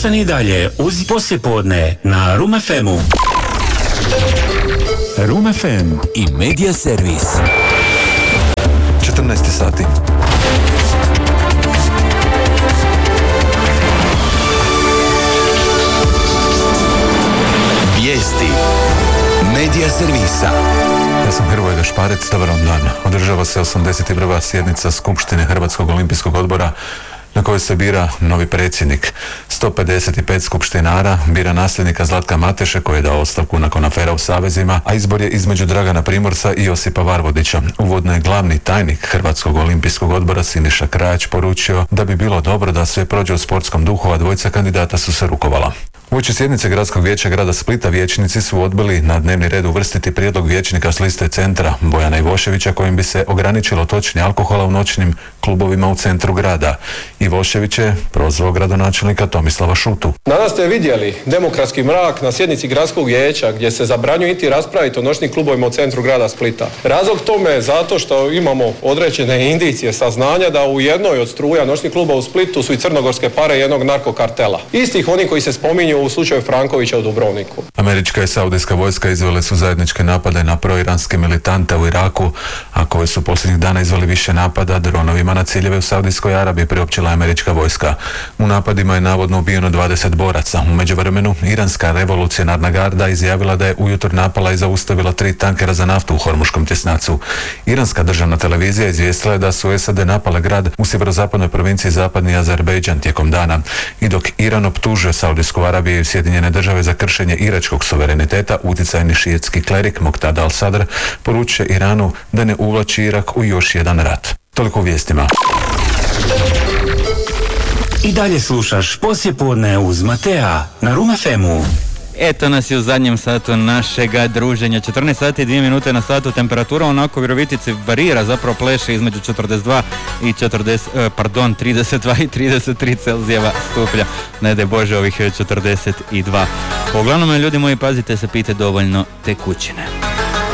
Ostani dalje uz poslijepodne na Room FM-u. Room FM i Media Servis. 14 sati. Vijesti Media Servisa. Ja sam Hrvoje Gašparec, dobar vam dan. Održava se 81. sjednica Skupštine Hrvatskog olimpijskog odbora na kojoj se bira novi predsjednik. 155 skupštinara bira nasljednika Zlatka Mateše koji je dao ostavku nakon afera u savezima, a izbor je između Dragana Primorca i Josipa Varvodića. Uvodno je glavni tajnik Hrvatskog olimpijskog odbora Siniša Krajać poručio da bi bilo dobro da sve prođe u sportskom duhu, a dvojica kandidata su se rukovala. Uoči sjednice Gradskog vijeća grada Splita vijećnici su odbili na dnevni red uvrstiti prijedlog vijećnika s liste Centra Bojana Ivoševića kojim bi se ograničilo točenje alkohola u noćnim klubovima u centru grada. Ivošević je prozvao gradonačelnika Tomislava Šutu. Danas ste vidjeli demokratski mrak na sjednici Gradskog vijeća gdje se zabranjuje iti raspraviti o noćnim klubovima u centru grada Splita. Razlog tome je zato što imamo određene indicije, saznanja da u jednoj od struja noćnih kluba u Splitu su i crnogorske pare jednog narkokartela. Istih oni koji se spominju u slučaju Frankovića u Dubrovniku. Američka i saudijska vojska izvele su zajedničke napade na proiranske militante u Iraku, a koje su posljednjih dana izveli više napada dronovima na ciljeve u Saudijskoj Arabiji, priopćila američka vojska. U napadima je navodno ubijeno 20 boraca. U međuvremenu, iranska revolucionarna garda izjavila da je ujutro napala i zaustavila 3 tankera za naftu u Hormuškom tjesnacu. Iranska državna televizija izvijestila je da su SAD napale grad u sjeverozapadnoj provinciji Zapadni Azerbejdžan tijekom dana. I dok Iran optužuje Saudijsku Arabiju i Sjedinjene države za kršenje iračkog suvereniteta, utjecajni šijetski klerik Muqtada al-Sadr poručuje Iranu da ne uvlači Irak u još jedan rat. Toliko u vijestima. I dalje slušaš poslijepodne uz Matea na Room FM-u. Eto nas i u zadnjem satu našega druženja. 14 sati i 2 minute na satu. Temperatura onako u Virovitici varira, zapravo pleše između 32 i 32 i 33 Celzijeva stupnja. Ne daj Bože ovih 42. Uglavnom, ljudi moji, pazite se, pijte dovoljno tekućine.